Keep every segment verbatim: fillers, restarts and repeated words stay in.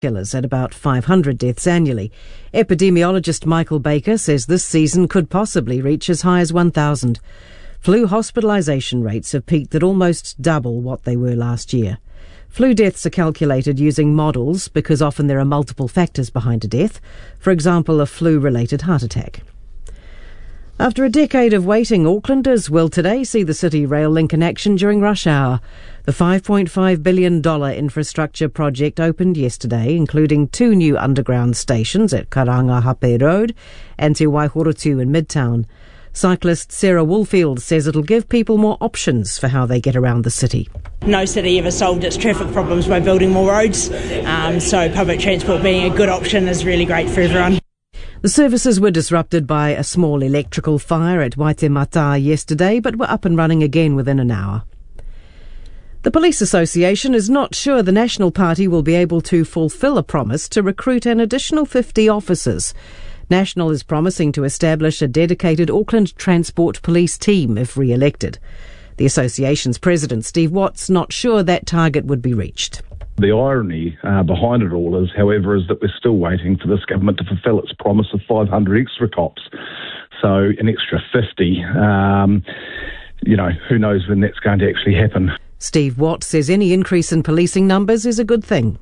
killers at about five hundred deaths annually. Epidemiologist Michael Baker says this season could possibly reach as high as one thousand. Flu hospitalisation rates have peaked at almost double what they were last year. Flu deaths are calculated using models because often there are multiple factors behind a death, for example, a flu-related heart attack. After a decade of waiting, Aucklanders will today see the City Rail link in action during rush hour. The five point five billion dollars infrastructure project opened yesterday, including two new underground stations at Karangahape Road and Te Waihorotu in Midtown. Cyclist Sarah Woolfield says it'll give people more options for how they get around the city. No city ever solved its traffic problems by building more roads, um, so public transport being a good option is really great for everyone. The services were disrupted by a small electrical fire at Waitemata yesterday, but were up and running again within an hour. The Police Association is not sure the National Party will be able to fulfil a promise to recruit an additional fifty officers. National is promising to establish a dedicated Auckland Transport Police team if re-elected. The association's president, Steve Watts, not sure that target would be reached. The irony uh, behind it all is, however, is that we're still waiting for this government to fulfil its promise of five hundred extra cops. So an extra fifty, um, you know, who knows when that's going to actually happen. Steve Watt says any increase in policing numbers is a good thing.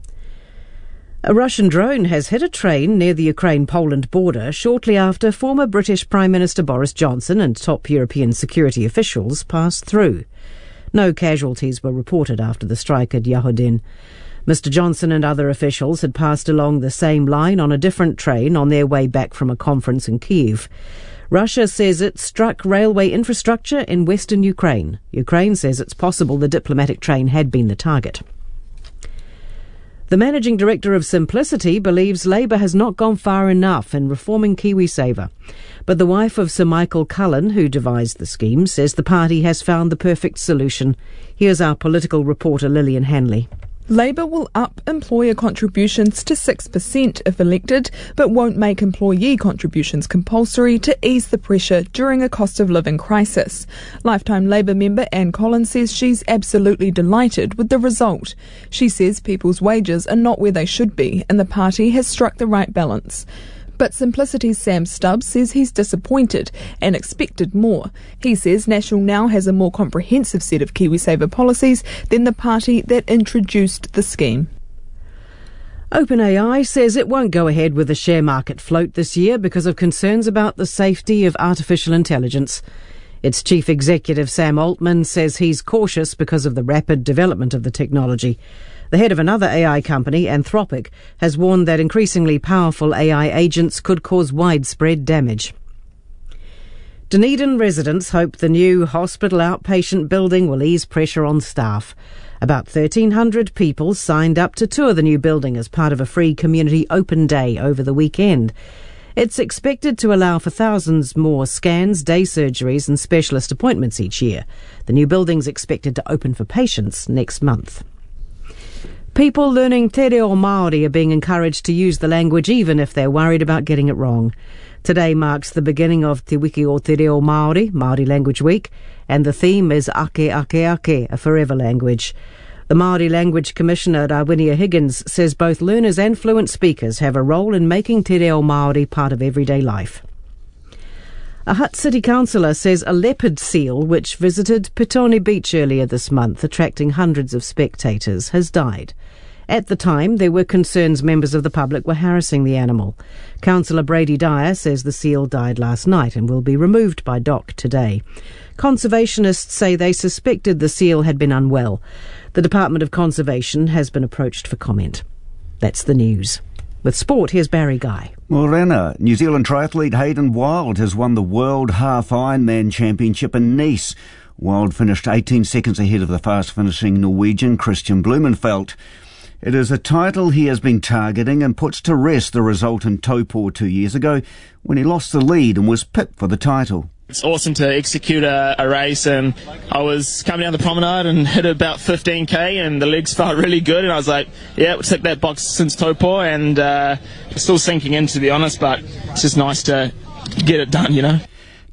A Russian drone has hit a train near the Ukraine-Poland border shortly after former British Prime Minister Boris Johnson and top European security officials passed through. No casualties were reported after the strike at Yahodin. Mister Johnson and other officials had passed along the same line on a different train on their way back from a conference in Kyiv. Russia says it struck railway infrastructure in western Ukraine. Ukraine says it's possible the diplomatic train had been the target. The managing director of Simplicity believes Labour has not gone far enough in reforming KiwiSaver. But the wife of Sir Michael Cullen, who devised the scheme, says the party has found the perfect solution. Here's our political reporter Lillian Hanley. Labour will up employer contributions to six percent if elected, but won't make employee contributions compulsory to ease the pressure during a cost of living crisis. Lifetime Labour member Anne Collins says she's absolutely delighted with the result. She says people's wages are not where they should be and the party has struck the right balance. But Simplicity's Sam Stubbs says he's disappointed and expected more. He says National now has a more comprehensive set of KiwiSaver policies than the party that introduced the scheme. OpenAI says it won't go ahead with the share market float this year because of concerns about the safety of artificial intelligence. Its chief executive Sam Altman says he's cautious because of the rapid development of the technology. The head of another A I company, Anthropic, has warned that increasingly powerful A I agents could cause widespread damage. Dunedin residents hope the new hospital outpatient building will ease pressure on staff. About thirteen hundred people signed up to tour the new building as part of a free community open day over the weekend. It's expected to allow for thousands more scans, day surgeries and specialist appointments each year. The new building's expected to open for patients next month. People learning Te Reo Māori are being encouraged to use the language even if they're worried about getting it wrong. Today marks the beginning of Te Wiki o Te Reo Māori, Māori Language Week, and the theme is Ake Ake Ake, a forever language. The Māori Language Commissioner, Rawinia Higgins, says both learners and fluent speakers have a role in making Te Reo Māori part of everyday life. A Hutt City councillor says a leopard seal, which visited Petone Beach earlier this month, attracting hundreds of spectators, has died. At the time, there were concerns members of the public were harassing the animal. Councillor Brady Dyer says the seal died last night and will be removed by D O C today. Conservationists say they suspected the seal had been unwell. The Department of Conservation has been approached for comment. That's the news. With sport, here's Barry Guy. Morena, New Zealand triathlete Hayden Wilde has won the World Half Ironman Championship in Nice. Wilde finished eighteen seconds ahead of the fast-finishing Norwegian Christian Blumenfeld. It is a title he has been targeting and puts to rest the result in Taupo two years ago when he lost the lead and was pipped for the title. It's awesome to execute a, a race, and I was coming down the promenade and hit about fifteen k and the legs felt really good and I was like, yeah, we'll tick that box since Taupo, and uh, still sinking in to be honest, but it's just nice to get it done, you know.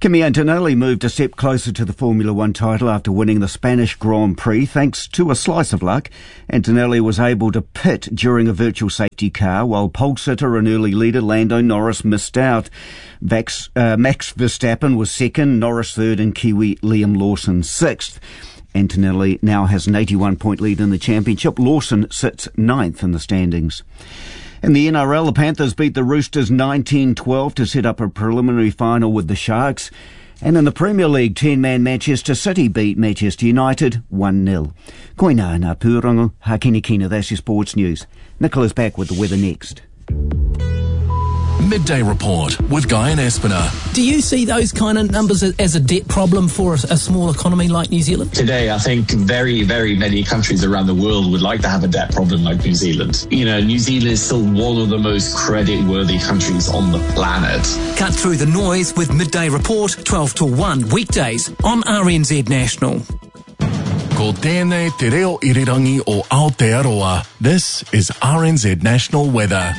Kimi Antonelli moved a step closer to the Formula One title after winning the Spanish Grand Prix thanks to a slice of luck. Antonelli was able to pit during a virtual safety car while pole sitter and early leader Lando Norris missed out. Vax, uh, Max Verstappen was second, Norris third and Kiwi Liam Lawson sixth. Antonelli now has an eighty-one point lead in the championship. Lawson sits ninth in the standings. In the N R L, the Panthers beat the Roosters nineteen twelve to set up a preliminary final with the Sharks. And in the Premier League, ten-man Manchester City beat Manchester United one nil. Koina ngā pūrongo, hakini kina, that's your sports news. Nicola's back with the weather next. Midday Report with Guy and Espiner. Do you see those kind of numbers as a debt problem for a, a small economy like New Zealand? Today, I think very, very many countries around the world would like to have a debt problem like New Zealand. You know, New Zealand is still one of the most credit-worthy countries on the planet. Cut through the noise with Midday Report, twelve to one, weekdays on R N Z National. Ko tēnei te reo irirangi o Aotearoa. This is R N Z National Weather.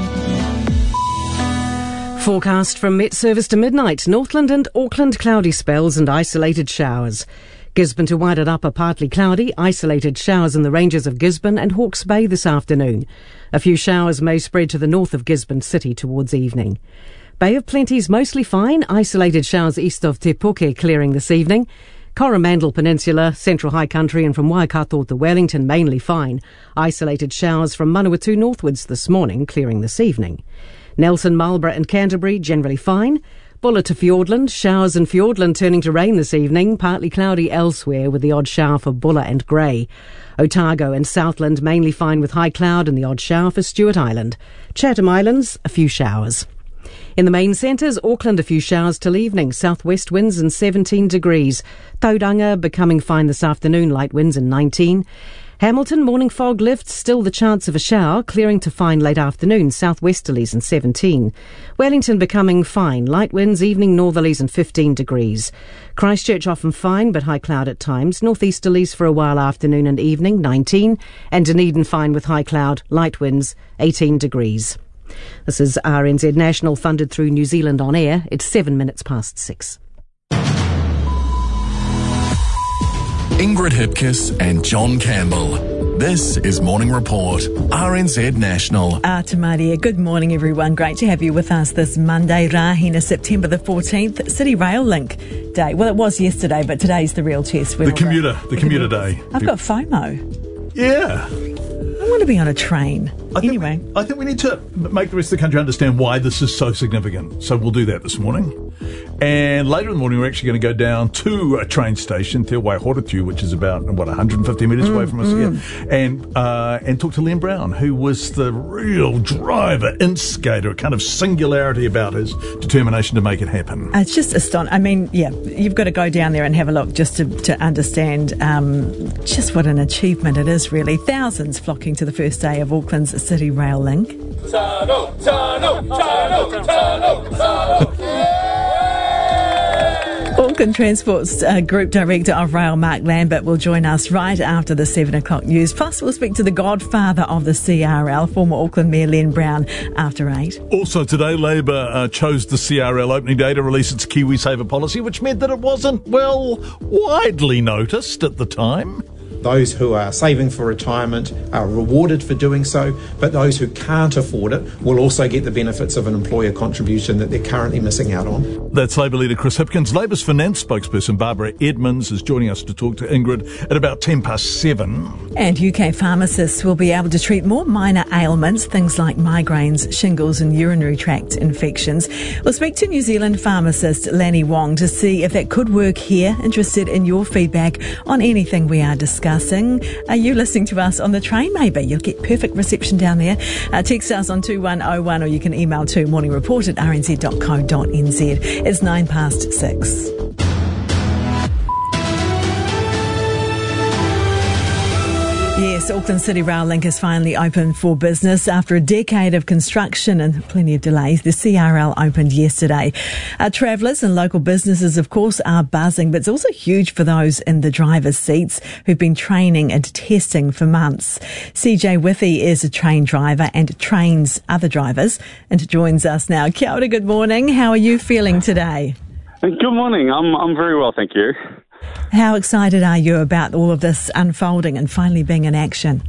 Forecast from Met Service to midnight. Northland and Auckland cloudy spells and isolated showers. Gisborne to Wairarapa partly cloudy, isolated showers in the ranges of Gisborne and Hawke's Bay this afternoon. A few showers may spread to the north of Gisborne City towards evening. Bay of Plenty's mostly fine, isolated showers east of Te Puke clearing this evening. Coromandel Peninsula, Central High Country and from Waikato to Wellington mainly fine. Isolated showers from Manawatu northwards this morning clearing this evening. Nelson, Marlborough and Canterbury generally fine. Bulla to Fiordland, showers in Fiordland turning to rain this evening, partly cloudy elsewhere with the odd shower for Bulla and Grey. Otago and Southland mainly fine with high cloud and the odd shower for Stewart Island. Chatham Islands, a few showers. In the main centres, Auckland a few showers till evening, southwest winds and seventeen degrees. Tauranga becoming fine this afternoon, light winds and nineteen. Hamilton, morning fog lifts, still the chance of a shower, clearing to fine late afternoon, southwesterlies and seventeen. Wellington becoming fine, light winds, evening northerlies and fifteen degrees. Christchurch often fine, but high cloud at times, northeasterlies for a while afternoon and evening, nineteen. And Dunedin fine with high cloud, light winds, eighteen degrees. This is R N Z National, funded through New Zealand On Air. It's seven minutes past six. Ingrid Hipkiss and John Campbell. This is Morning Report, R N Z National. Ah, Tamaria, good morning everyone. Great to have you with us this Monday, Rahina, September the fourteenth, City Rail Link Day. Well, it was yesterday, but today's the real test. The commuter, the, the commuter day. I've got FOMO. Yeah. I want to be on a train. I think, anyway. I think we need to make the rest of the country understand why this is so significant. So we'll do that this morning. And later in the morning, we're actually going to go down to a train station, Te Waihoretu, which is about, what, one hundred fifty metres mm, away from us mm. here, and uh, and talk to Len Brown, who was the real driver, instigator, a kind of singularity about his determination to make it happen. It's just astonishing. I mean, yeah, you've got to go down there and have a look just to, to understand um, just what an achievement it is, really. Thousands flocking to the first day of Auckland's City Rail Link. Tano, tano, tano, tano, tano. Auckland Transport's uh, Group Director of Rail, Mark Lambert, will join us right after the seven o'clock news. Plus, we'll speak to the godfather of the C R L, former Auckland Mayor Len Brown, after eight. Also today, Labor uh, chose the C R L opening day to release its KiwiSaver policy, which meant that it wasn't, well, widely noticed at the time. Those who are saving for retirement are rewarded for doing so, but those who can't afford it will also get the benefits of an employer contribution that they're currently missing out on. That's Labor leader Chris Hipkins. Labor's finance spokesperson Barbara Edmonds is joining us to talk to Ingrid at about ten past seven. And U K pharmacists will be able to treat more minor ailments, things like migraines, shingles and urinary tract infections. We'll speak to New Zealand pharmacist Lanny Wong to see if that could work here. Interested in your feedback on anything we are discussing. Are you listening to us on the train? Maybe you'll get perfect reception down there. Uh, text us on two one oh one, or you can email to morningreport at r n z dot co dot n z. It's nine past six. Yes, Auckland City Rail Link is finally open for business after a decade of construction and plenty of delays. The C R L opened yesterday. Uh, travellers and local businesses, of course, are buzzing, but it's also huge for those in the driver's seats who've been training and testing for months. C J Withy is a train driver and trains other drivers and joins us now. Kia ora, good morning. How are you feeling today? Good morning. I'm I'm very well, thank you. How excited are you about all of this unfolding and finally being in action?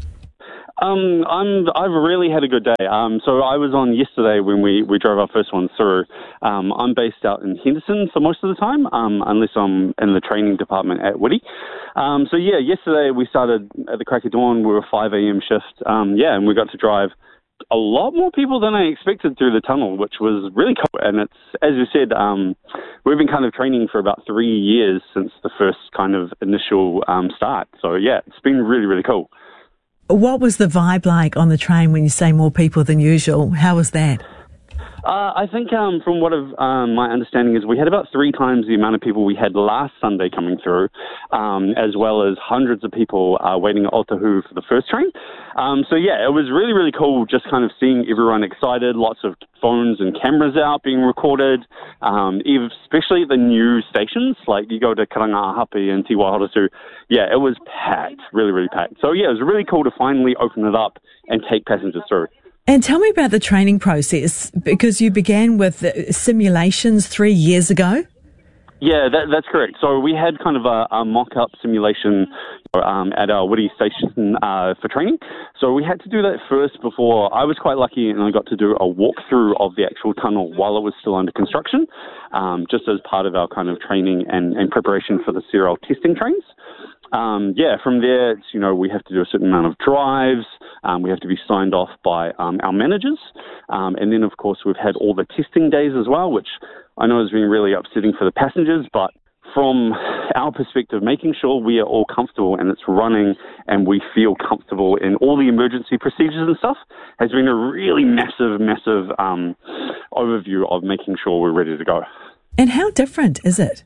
Um, I'm, I've really had a good day. Um, so I was on yesterday when we, we drove our first one through. Um, I'm based out in Henderson for most of the time, um, unless I'm in the training department at Whitty. Um, so yeah, yesterday we started at the crack of dawn. We were a five a.m. shift. Um, yeah, and we got to drive a lot more people than I expected through the tunnel, which was really cool. And it's, as you said, um, we've been kind of training for about three years since the first kind of initial um, start. So yeah, it's been really, really cool. What was the vibe like on the train when you say more people than usual? How was that? Uh, I think um, from what I've, um, my understanding is we had about three times the amount of people we had last Sunday coming through, um, as well as hundreds of people uh, waiting at Otahu for the first train. Um, so yeah, it was really, really cool just kind of seeing everyone excited, lots of phones and cameras out being recorded, um, especially at the new stations, like you go to Karangahape and Te Waihoratu. Yeah, it was packed, really, really packed. So yeah, it was really cool to finally open it up and take passengers through. And tell me about the training process, because you began with simulations three years ago. Yeah, that, that's correct. So we had kind of a, a mock-up simulation um, at our Whitty station uh, for training. So we had to do that first before. I was quite lucky and I got to do a walkthrough of the actual tunnel while it was still under construction, um, just as part of our kind of training and, and preparation for the C R L testing trains. Um, yeah, from there, it's, you know, we have to do a certain amount of drives. Um, we have to be signed off by um, our managers. Um, and then, of course, we've had all the testing days as well, which I know has been really upsetting for the passengers. But from our perspective, making sure we are all comfortable and it's running and we feel comfortable in all the emergency procedures and stuff has been a really massive, massive um, overview of making sure we're ready to go. And how different is it?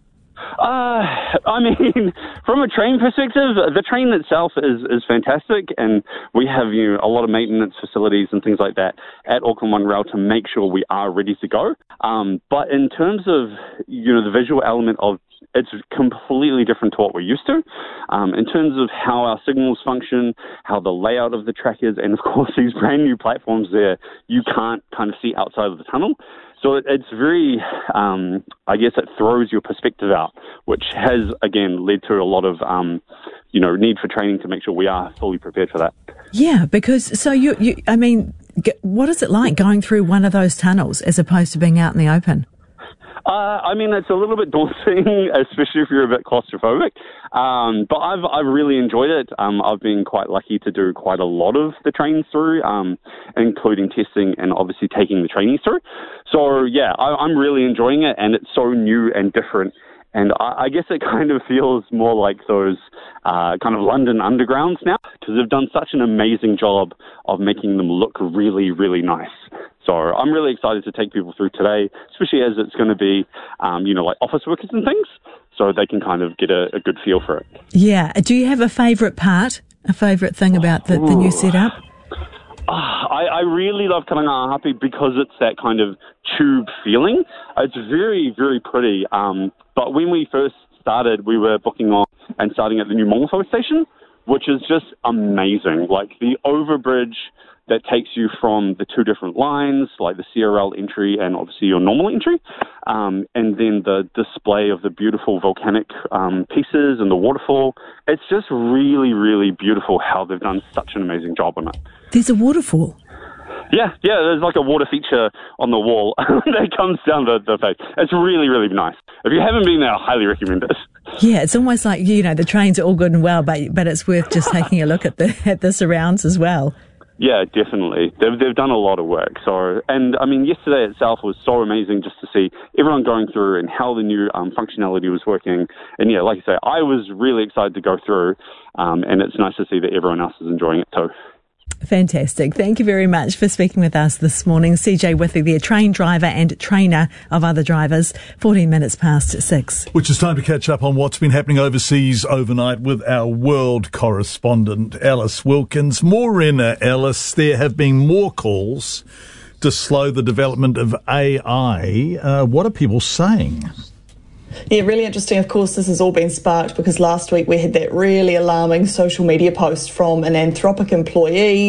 Uh, I mean, from a train perspective, the train itself is, is fantastic, and we have, you know, a lot of maintenance facilities and things like that at Auckland One Rail to make sure we are ready to go. Um, but in terms of, you know, the visual element of it's completely different to what we're used to. Um, in terms of how our signals function, how the layout of the track is, and of course these brand new platforms there, you can't kind of see outside of the tunnel. So it, it's very, um, I guess it throws your perspective out, which has, again, led to a lot of, um, you know, need for training to make sure we are fully prepared for that. Yeah, because, so you, you I mean, what is it like going through one of those tunnels as opposed to being out in the open? Uh, I mean, it's a little bit daunting, especially if you're a bit claustrophobic. Um, but I've I've really enjoyed it. Um, I've been quite lucky to do quite a lot of the trains through, um, including testing and obviously taking the training through. So yeah, I, I'm really enjoying it, and it's so new and different. And I, I guess it kind of feels more like those uh, kind of London Undergrounds now, because they've done such an amazing job of making them look really, really nice. So I'm really excited to take people through today, especially as it's going to be, um, you know, like office workers and things, so they can kind of get a, a good feel for it. Yeah. Do you have a favourite part, a favourite thing about the, the new setup? Uh, I, I really love Karangahape because it's that kind of tube feeling. It's very, very pretty. Um, but when we first started, we were booking on and starting at the new Mongofo station, which is just amazing. Like the overbridge that takes you from the two different lines, like the C R L entry and obviously your normal entry, um, and then the display of the beautiful volcanic um, pieces and the waterfall. It's just really, really beautiful how they've done such an amazing job on it. There's a waterfall. Yeah, yeah, there's like a water feature on the wall that comes down the, the face. It's really, really nice. If you haven't been there, I highly recommend it. Yeah, it's almost like, you know, the trains are all good and well, but but it's worth just taking a look at the at the surrounds as well. Yeah, definitely. They've they've done a lot of work. So, and I mean, yesterday itself was so amazing just to see everyone going through and how the new um, functionality was working. And yeah, like I say, I was really excited to go through, um, and it's nice to see that everyone else is enjoying it too. Fantastic. Thank you very much for speaking with us this morning. C J Withy, the train driver and trainer of other drivers, fourteen minutes past six. Which is time to catch up on what's been happening overseas overnight with our world correspondent, Alice Wilkins. Morena, Alice, there have been more calls to slow the development of A I. Uh, what are people saying? Yeah, really interesting. Of course, this has all been sparked because last week we had that really alarming social media post from an Anthropic employee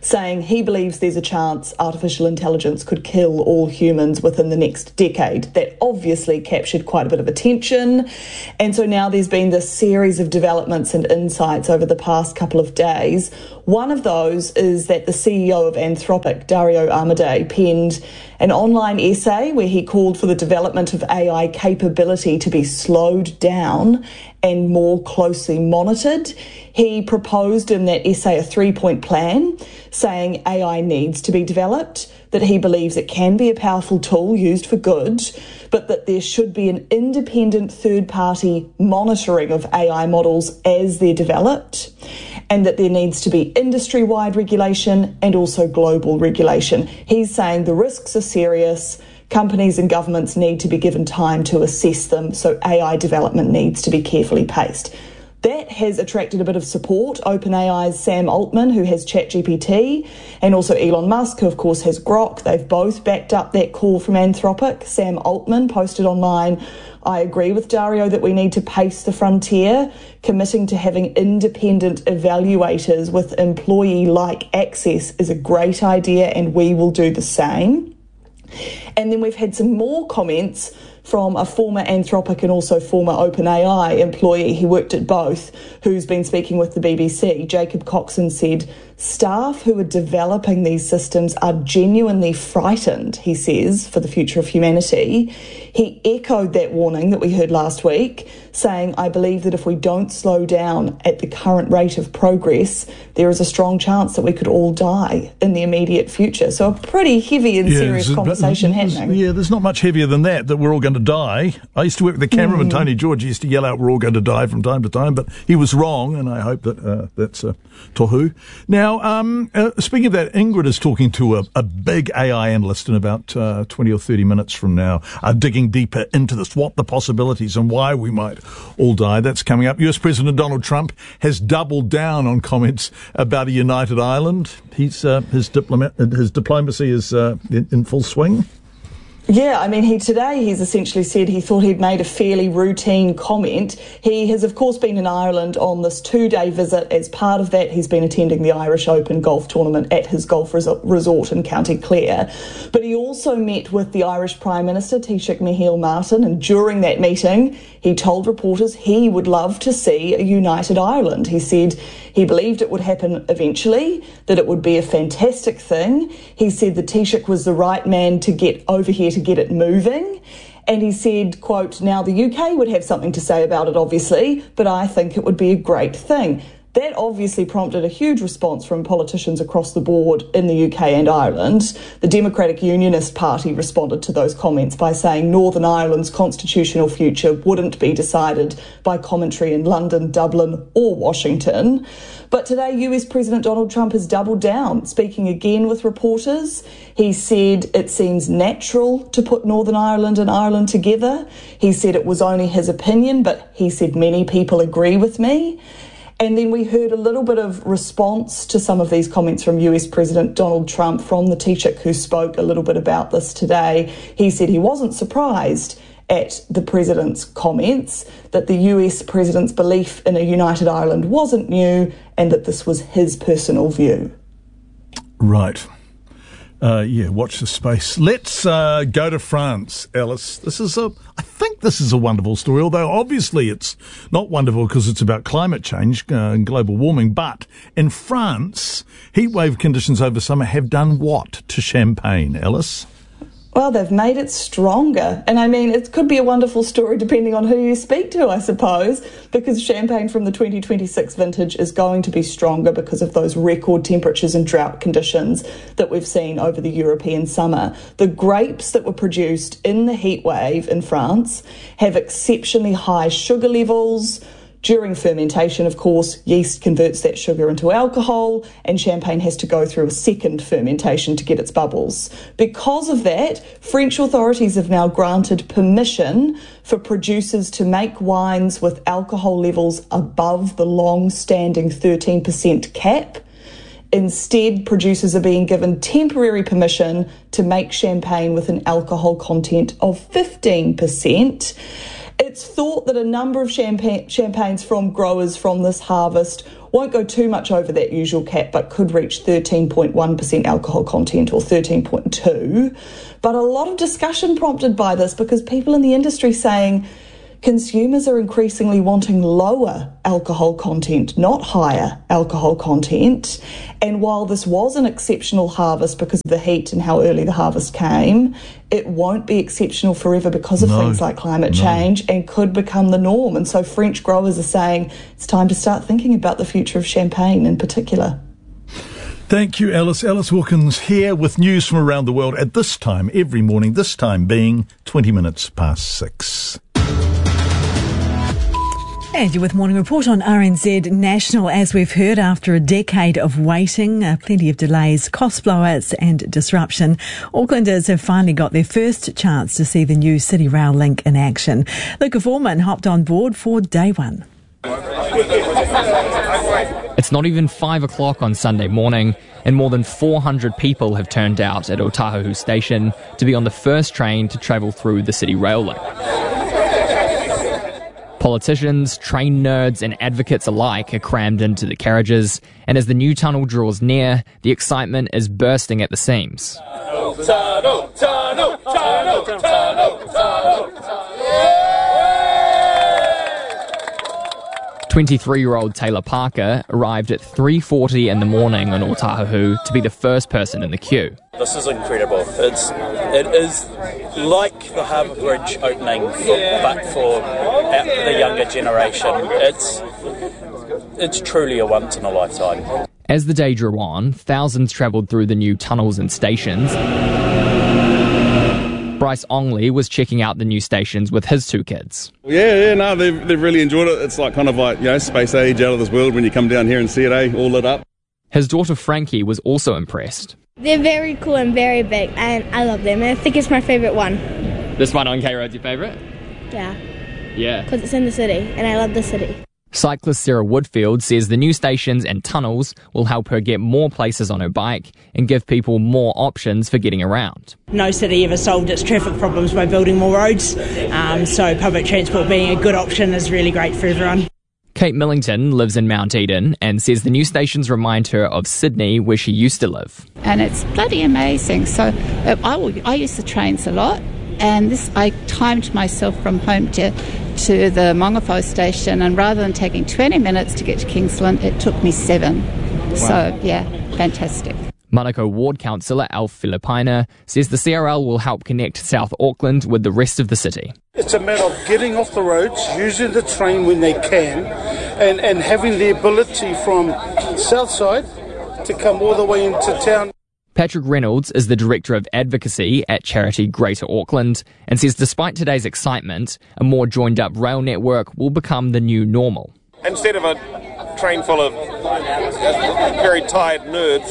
saying he believes there's a chance artificial intelligence could kill all humans within the next decade. That obviously captured quite a bit of attention. And so now there's been this series of developments and insights over the past couple of days. One of those is that the C E O of Anthropic, Dario Amodei, penned an online essay where he called for the development of A I capability to be slowed down and more closely monitored. He proposed in that essay a three-point plan saying A I needs to be developed, that he believes it can be a powerful tool used for good, but that there should be an independent third-party monitoring of A I models as they're developed, and that there needs to be industry-wide regulation and also global regulation. He's saying the risks are serious, companies and governments need to be given time to assess them, so A I development needs to be carefully paced. That has attracted a bit of support. OpenAI's Sam Altman, who has ChatGPT, and also Elon Musk, who of course has Grok, they've both backed up that call from Anthropic. Sam Altman posted online, "I agree with Dario that we need to pace the frontier, committing to having independent evaluators with employee-like access is a great idea and we will do the same." And then we've had some more comments from a former Anthropic and also former OpenAI employee, he worked at both, who's been speaking with the B B C. Jacob Coxon said, "Staff who are developing these systems are genuinely frightened," he says, for the future of humanity. He echoed that warning that we heard last week, saying, "I believe that if we don't slow down at the current rate of progress, there is a strong chance that we could all die in the immediate future." So a pretty heavy and yeah, serious conversation happening. Yeah, there's not much heavier than that, that we're all going to die. I used to work with the cameraman, mm. Tony George. He used to yell out, "We're all going to die" from time to time, but he was wrong, and I hope that uh, that's uh, tohu. Now, um, uh, speaking of that, Ingrid is talking to a, a big A I analyst in about uh, twenty or thirty minutes from now, uh, digging deeper into this, what the possibilities and why we might all die. That's coming up. U S President Donald Trump has doubled down on comments about a united Ireland. He's uh, his diplomat, his diplomacy is uh, in, in full swing. Yeah, I mean, he today he's essentially said he thought he'd made a fairly routine comment. He has, of course, been in Ireland on this two-day visit. As part of that, he's been attending the Irish Open golf tournament at his golf res- resort in County Clare. But he also met with the Irish Prime Minister, Taoiseach Micheál Martin, and during that meeting, he told reporters he would love to see a united Ireland. He said he believed it would happen eventually, that it would be a fantastic thing. He said the Taoiseach was the right man to get over here to get it moving. And he said, quote, "Now the U K would have something to say about it, obviously, but I think it would be a great thing." That obviously prompted a huge response from politicians across the board in the U K and Ireland. The Democratic Unionist Party responded to those comments by saying Northern Ireland's constitutional future wouldn't be decided by commentary in London, Dublin or Washington. But today, U S President Donald Trump has doubled down, speaking again with reporters. He said it seems natural to put Northern Ireland and Ireland together. He said it was only his opinion, but he said many people agree with me. And then we heard a little bit of response to some of these comments from U S President Donald Trump from the Taoiseach, who spoke a little bit about this today. He said he wasn't surprised at the President's comments, that the U S President's belief in a united Ireland wasn't new and that this was his personal view. Right. Uh, yeah, watch the space. Let's uh, go to France, Alice. This is a, I think this is a wonderful story, although obviously it's not wonderful because it's about climate change uh, and global warming. But in France, heatwave conditions over summer have done what to Champagne, Alice? Well, they've made it stronger. And I mean, it could be a wonderful story depending on who you speak to, I suppose, because champagne from the twenty twenty-six vintage is going to be stronger because of those record temperatures and drought conditions that we've seen over the European summer. The grapes that were produced in the heat wave in France have exceptionally high sugar levels. During fermentation, of course, yeast converts that sugar into alcohol, and champagne has to go through a second fermentation to get its bubbles. Because of that, French authorities have now granted permission for producers to make wines with alcohol levels above the long-standing thirteen percent cap. Instead, producers are being given temporary permission to make champagne with an alcohol content of fifteen percent. It's thought that a number of champagne, champagnes from growers from this harvest won't go too much over that usual cap, but could reach thirteen point one percent alcohol content or thirteen point two. But a lot of discussion prompted by this because people in the industry saying consumers are increasingly wanting lower alcohol content, not higher alcohol content. And while this was an exceptional harvest because of the heat and how early the harvest came, it won't be exceptional forever because of no, things like climate no. change and could become the norm. And so French growers are saying it's time to start thinking about the future of champagne in particular. Thank you, Alice. Alice Wilkins here with news from around the world at this time, every morning, this time being twenty minutes past six. And you're with Morning Report on R N Z National. As we've heard, after a decade of waiting, uh, plenty of delays, cost blowouts and disruption, Aucklanders have finally got their first chance to see the new City Rail link in action. Luca Foreman hopped on board for day one. It's not even five o'clock on Sunday morning, and more than four hundred people have turned out at Otahuhu Station to be on the first train to travel through the City Rail link. Politicians, train nerds and advocates alike are crammed into the carriages, and as the new tunnel draws near, the excitement is bursting at the seams. Tunnel, tunnel, tunnel, tunnel, tunnel, twenty-three-year-old Taylor Parker arrived at three forty in the morning on Otahuhu to be the first person in the queue. This is incredible. It's it is like the Harbour Bridge opening, for, but for the younger generation. It's it's truly a once in a lifetime. As the day drew on, thousands travelled through the new tunnels and stations. Bryce Ongley was checking out the new stations with his two kids. Yeah, yeah, no, they've, they've really enjoyed it. It's like kind of like, you know, space age, out of this world when you come down here and see it, eh, all lit up. His daughter Frankie was also impressed. They're very cool and very big, and I love them. And I think it's my favourite one. This one on K Road's your favourite? Yeah. Yeah. Because it's in the city, and I love the city. Cyclist Sarah Woodfield says the new stations and tunnels will help her get more places on her bike and give people more options for getting around. No city ever solved its traffic problems by building more roads, um, so public transport being a good option is really great for everyone. Kate Millington lives in Mount Eden and says the new stations remind her of Sydney, where she used to live. And it's bloody amazing. So uh, I, will, I use the trains a lot, and this I timed myself from home to to the Mongafo station, and rather than taking twenty minutes to get to Kingsland, it took me seven. Wow. So, yeah, fantastic. Manukau Ward Councillor Alf Filipina says the C R L will help connect South Auckland with the rest of the city. It's a matter of getting off the roads, using the train when they can, and, and having the ability from Southside to come all the way into town. Patrick Reynolds is the Director of Advocacy at charity Greater Auckland and says despite today's excitement, a more joined-up rail network will become the new normal. Instead of a train full of very tired nerds,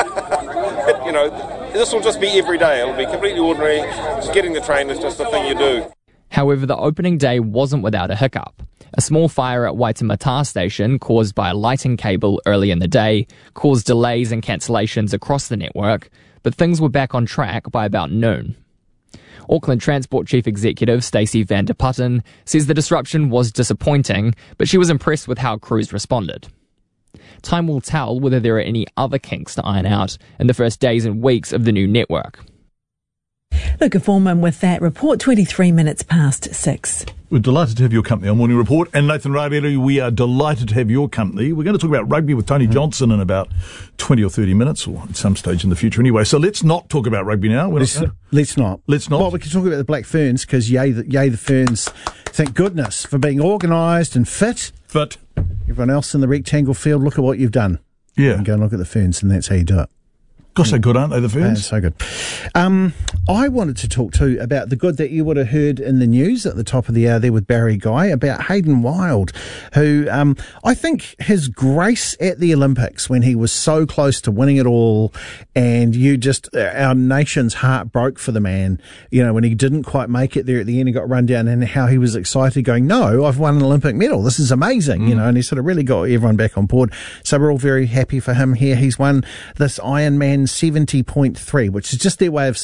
you know, this will just be every day. It'll be completely ordinary. Just getting the train is just the thing you do. However, the opening day wasn't without a hiccup. A small fire at Waitemata Station, caused by a lighting cable early in the day, caused delays and cancellations across the network, but things were back on track by about noon. Auckland Transport Chief Executive Stacey van der Putten says the disruption was disappointing, but she was impressed with how crews responded. Time will tell whether there are any other kinks to iron out in the first days and weeks of the new network. Luca Foreman with that report, twenty-three minutes past six. We're delighted to have your company on Morning Report. And Nathan Raireru, we are delighted to have your company. We're going to talk about rugby with Tony Johnson in about twenty or thirty minutes, or at some stage in the future anyway. So let's not talk about rugby now. Let's, not, let's not. Let's not. Well, we can talk about the Black Ferns, because yay the, yay the Ferns. Thank goodness for being organised and fit. Fit. Everyone else in the rectangle field, look at what you've done. Yeah. And go and look at the Ferns, and that's how you do it. Gosh, they're good, aren't they, the Ferns? They're so good. Um, I wanted to talk too about the good that you would have heard in the news at the top of the hour there with Barry Guy about Hayden Wilde, who um, I think his grace at the Olympics when he was so close to winning it all, and you just, our nation's heart broke for the man, you know, when he didn't quite make it there at the end and got run down, and how he was excited going, no, I've won an Olympic medal. This is amazing, mm. you know, and he sort of really got everyone back on board. So we're all very happy for him here. He's won this Ironman seventy point three, which is just their way of saying it's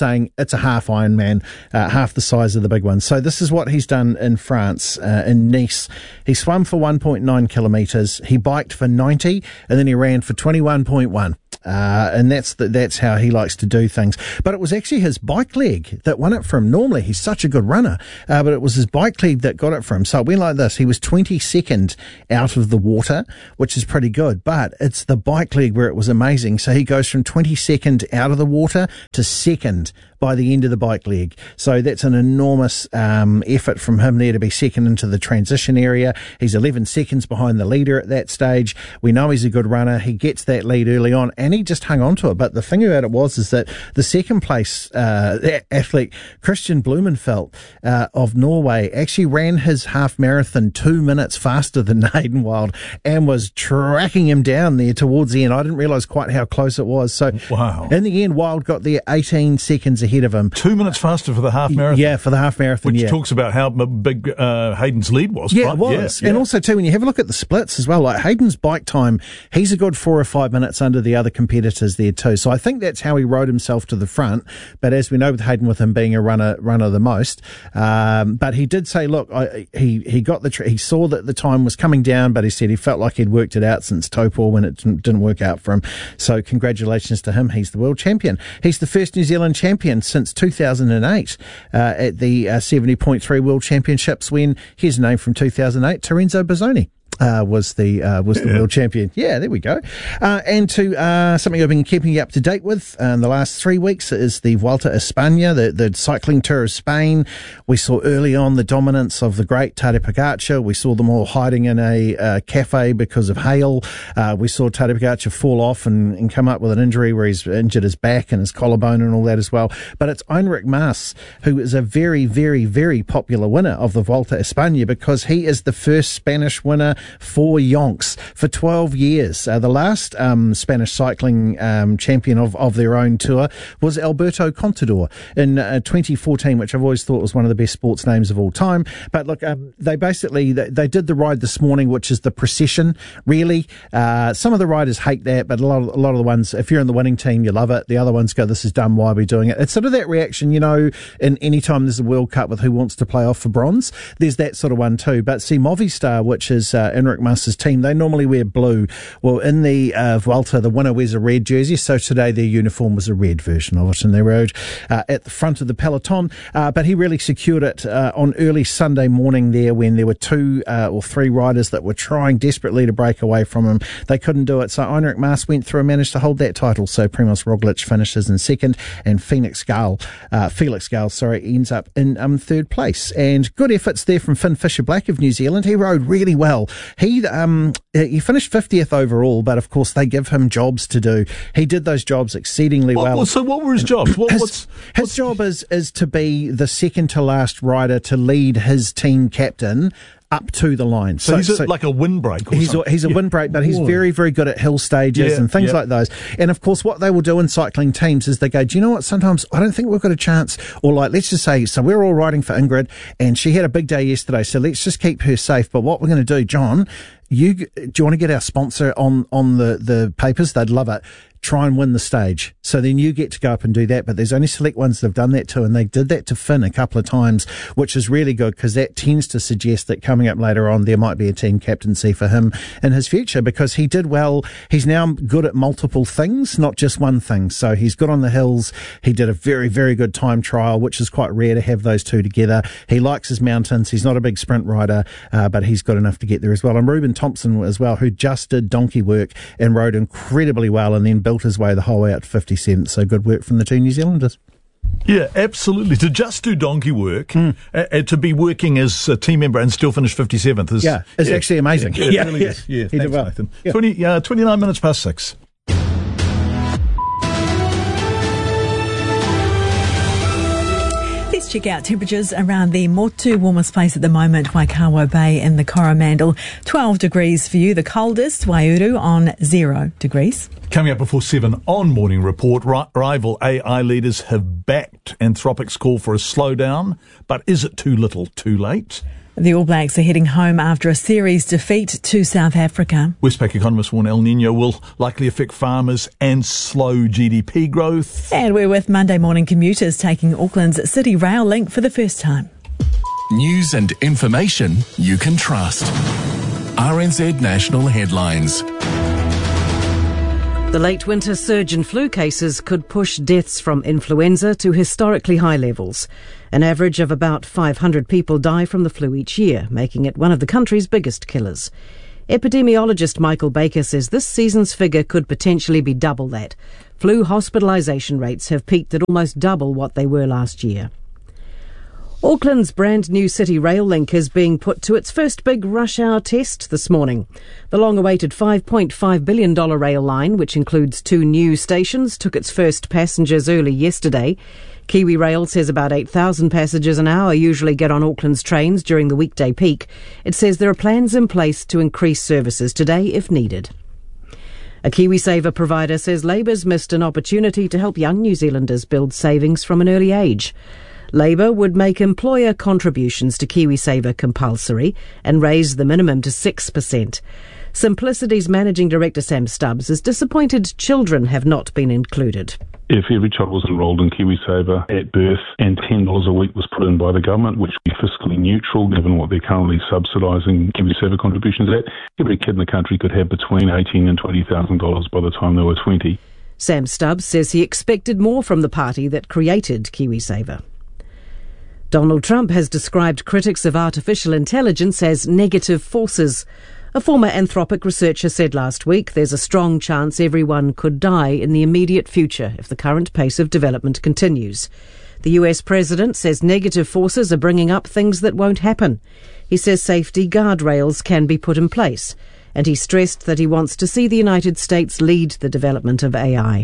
that's a half Ironman, uh, half the size of the big one. So this is what he's done in France, uh, in Nice. He swam for one point nine kilometres, he biked for ninety, and then he ran for twenty-one point one. Uh, and that's the, that's how he likes to do things. But it was actually his bike leg that won it for him. Normally, he's such a good runner, uh, but it was his bike leg that got it for him. So it went like this. He was twenty-second out of the water, which is pretty good, but it's the bike leg where it was amazing. So he goes from twenty-second out of the water to second by the end of the bike leg. So that's an enormous um, effort from him there to be second into the transition area. He's eleven seconds behind the leader at that stage. We know he's a good runner. He gets that lead early on, and he just hung on to it. But the thing about it was is that the second place uh, athlete, Christian Blumenfeld uh, of Norway, actually ran his half marathon two minutes faster than Hayden Wilde and was tracking him down there towards the end. I didn't realise quite how close it was. So wow. In the end, Wilde got there eighteen seconds ahead of him. Two minutes faster for the half marathon. Yeah, for the half marathon, Which yeah. talks about how big uh, Hayden's lead was. Yeah, right? it was. Yeah, yeah. And also, too, when you have a look at the splits as well, like Hayden's bike time, he's a good four or five minutes under the other competitors there too. So I think that's how he rode himself to the front. But as we know with Hayden, with him being a runner runner the most, um, but he did say, look, I, he he got the tr- he saw that the time was coming down, but he said he felt like he'd worked it out since Taupo when it didn't, didn't work out for him. So congratulations to him. He's the world champion. He's the first New Zealand champion since two thousand eight uh, at the uh, seventy point three World Championships, when his name from two thousand eight, Terenzo Bozzoni. Uh, was the uh, was the yeah. world champion. Yeah, there we go. Uh, and to uh, something I've been keeping you up to date with uh, in the last three weeks is the Vuelta a España, the, the cycling tour of Spain. We saw early on the dominance of the great Tadej Pogacar. We saw them all hiding in a uh, cafe because of hail. Uh, we saw Tadej Pogacar fall off and, and come up with an injury where he's injured his back and his collarbone and all that as well. But it's Enric Mas, who is a very, very, very popular winner of the Vuelta a España, because he is the first Spanish winner for Yonks for twelve years. Uh, the last um, Spanish cycling um, champion of, of their own tour was Alberto Contador in uh, twenty fourteen, which I've always thought was one of the best sports names of all time. But look, um, they basically, they, they did the ride this morning, which is the procession, really. Uh, some of the riders hate that, but a lot, of, a lot of the ones, if you're in the winning team, you love it. The other ones go, this is dumb, why are we doing it? It's sort of that reaction, you know, in any time there's a World Cup with who wants to play off for bronze, there's that sort of one too. But see, Movistar, which is uh, Enric Mas' team, they normally wear blue. Well, in the uh, Vuelta, the winner wears a red jersey, so today their uniform was a red version of it, and they rode uh, at the front of the peloton. Uh, but he really secured it uh, on early Sunday morning there, when there were two uh, or three riders that were trying desperately to break away from him. They couldn't do it, so Enric Mas went through and managed to hold that title. So Primož Roglic finishes in second, and Felix Gall, uh, Felix Gall, sorry, ends up in um, third place. And good efforts there from Finn Fisher-Black of New Zealand. He rode really well. He um, he finished fiftieth overall, but of course they give him jobs to do. He did those jobs exceedingly what, well. So what were his jobs? What, his what's, his what's... job is is to be the second to last rider to lead his team captain up to the line. So, so he's a, so like a windbreak or he's something? A, he's a yeah. windbreak, but he's Ooh. very, very good at hill stages yeah, and things yeah. like those. And of course, what they will do in cycling teams is they go, do you know what, sometimes I don't think we've got a chance, or like, let's just say, so we're all riding for Ingrid, and she had a big day yesterday, so let's just keep her safe. But what we're going to do, John, you do you want to get our sponsor on, on the, the papers? They'd love it. Try and win the stage. So then you get to go up and do that, but there's only select ones that have done that too, and they did that to Finn a couple of times, which is really good, because that tends to suggest that coming up later on there might be a team captaincy for him in his future, because he did well. He's now good at multiple things, not just one thing. So he's good on the hills. He did a very, very good time trial, which is quite rare to have those two together. He likes his mountains. He's not a big sprint rider, uh, but he's good enough to get there as well. And Ruben Thompson as well, who just did donkey work and rode incredibly well, and then built his way the whole way out to fifty-seventh. So good work from the two New Zealanders. Yeah, absolutely. To just do donkey work, mm. uh, and to be working as a team member and still finish fifty-seventh is yeah, it's yeah, actually amazing. Yeah, yeah, it really yeah. is. Yeah, he thanks, did well. Nathan. Yeah. twenty, uh, twenty-nine minutes past six. Let's check out temperatures around the Motu, warmest place at the moment, Waikawa Bay in the Coromandel. twelve degrees for you, the coldest, Waiouru on zero degrees. Coming up before seven on Morning Report, ri- rival A I leaders have backed Anthropic's call for a slowdown, but is it too little, too late? The All Blacks are heading home after a series defeat to South Africa. Westpac economists warn El Niño will likely affect farmers and slow G D P growth. And we're with Monday morning commuters taking Auckland's City Rail link for the first time. News and information you can trust. R N Z National Headlines. The late winter surge in flu cases could push deaths from influenza to historically high levels. An average of about five hundred people die from the flu each year, making it one of the country's biggest killers. Epidemiologist Michael Baker says this season's figure could potentially be double that. Flu hospitalisation rates have peaked at almost double what they were last year. Auckland's brand new City Rail link is being put to its first big rush hour test this morning. The long-awaited five point five billion dollars rail line, which includes two new stations, took its first passengers early yesterday. Kiwi Rail says about eight thousand passengers an hour usually get on Auckland's trains during the weekday peak. It says there are plans in place to increase services today if needed. A KiwiSaver provider says Labour's missed an opportunity to help young New Zealanders build savings from an early age. Labour would make employer contributions to KiwiSaver compulsory and raise the minimum to six percent. Simplicity's managing director Sam Stubbs is disappointed children have not been included. If every child was enrolled in KiwiSaver at birth and ten dollars a week was put in by the government, which would be fiscally neutral given what they're currently subsidising KiwiSaver contributions at, every kid in the country could have between eighteen thousand dollars and twenty thousand dollars by the time they were twenty. Sam Stubbs says he expected more from the party that created KiwiSaver. Donald Trump has described critics of artificial intelligence as negative forces. A former Anthropic researcher said last week there's a strong chance everyone could die in the immediate future if the current pace of development continues. The U S president says negative forces are bringing up things that won't happen. He says safety guardrails can be put in place, and he stressed that he wants to see the United States lead the development of A I.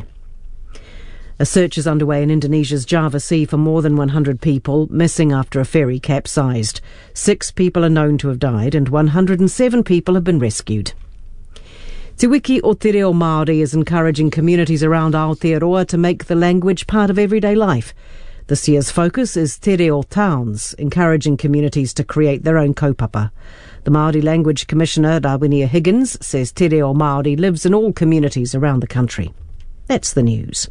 A search is underway in Indonesia's Java Sea for more than one hundred people missing after a ferry capsized. Six people are known to have died and one hundred seven people have been rescued. Te Wiki o Te Reo Māori is encouraging communities around Aotearoa to make the language part of everyday life. This year's focus is Te Reo Towns, encouraging communities to create their own kaupapa. The Māori Language Commissioner, Rawinia Higgins, says Te Reo Māori lives in all communities around the country. That's the news.